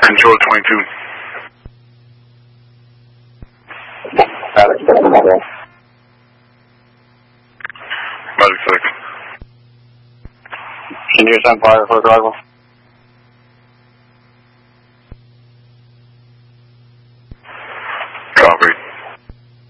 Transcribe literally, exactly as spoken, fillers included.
Control twenty-two. Got it. Magic six. Can you send fire for the driver?